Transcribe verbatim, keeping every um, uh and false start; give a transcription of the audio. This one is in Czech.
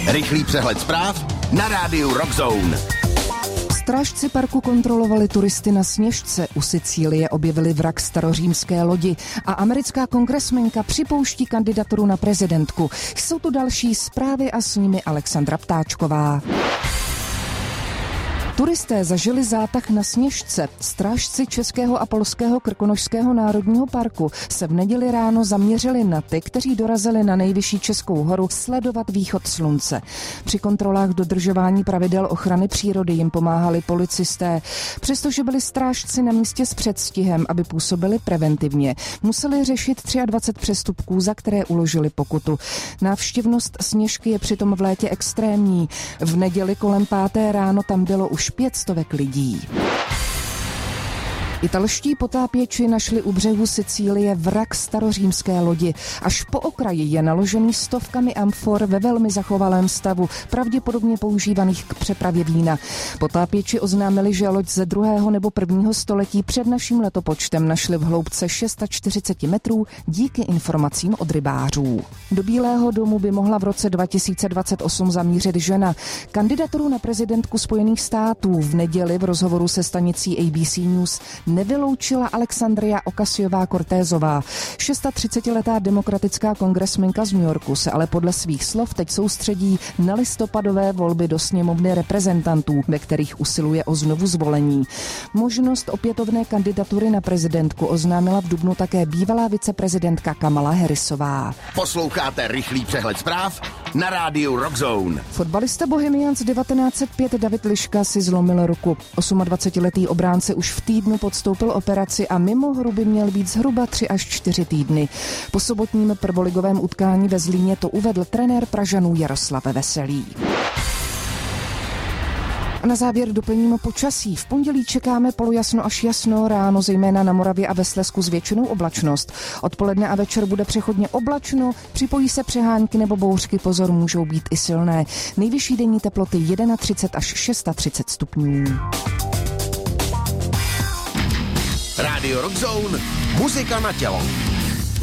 Rychlý přehled zpráv na rádiu Rockzone. Strážci parku kontrolovali turisty na Sněžce, u Sicílie objevili vrak starořímské lodi a americká kongresmenka připouští kandidaturu na prezidentku. Jsou tu další zprávy a s nimi Alexandra Ptáčková. Turisté zažili zátah na Sněžce. Strážci Českého a Polského krkonošského národního parku se v neděli ráno zaměřili na ty, kteří dorazili na nejvyšší českou horu sledovat východ slunce. Při kontrolách dodržování pravidel ochrany přírody jim pomáhali policisté. Přestože byli strážci na místě s předstihem, aby působili preventivně, museli řešit dvacet tři přestupků, za které uložili pokutu. Návštěvnost Sněžky je přitom v létě extrémní. V neděli kolem páté ráno tam bylo už pět stovek lidí. Italští potápěči našli u břehu Sicílie vrak starořímské lodi. Až po okraji je naložený stovkami amfor ve velmi zachovalém stavu, pravděpodobně používaných k přepravě vína. Potápěči oznámili, že loď ze druhého nebo prvního století před naším letopočtem našli v hloubce čtyřicet šest metrů díky informacím od rybářů. Do Bílého domu by mohla v roce dva tisíce dvacet osm zamířit žena. Kandidaturu na prezidentku Spojených států v neděli v rozhovoru se stanicí A B C News nevyloučila Alexandria Ocasio-Cortezová. třicetišestiletá demokratická kongresmenka z New Yorku se ale podle svých slov teď soustředí na listopadové volby do sněmovny reprezentantů, ve kterých usiluje o znovu zvolení. Možnost opětovné kandidatury na prezidentku oznámila v dubnu také bývalá viceprezidentka Kamala Harrisová. Posloucháte rychlý přehled zpráv na rádiu Rockzone. Fotbalista Bohemians devatenáct set pět David Liška si zlomil ruku. dvacetiosmiletý obránce už v týdnu podstoupil operaci a mimo hru by měl být zhruba tři až čtyři týdny. Po sobotním prvoligovém utkání ve Zlíně to uvedl trenér Pražanů Jaroslav Veselý. A na závěr doplníme počasí. V pondělí čekáme polojasno až jasno, ráno zejména na Moravě a ve Slezsku s většinou oblačnost. Odpoledne a večer bude přechodně oblačno, připojí se přehánky nebo bouřky, pozor, můžou být i silné. Nejvyšší denní teploty třicet jedna až třicet šest stupňů. Rádio Rockzone, muzika na tělo.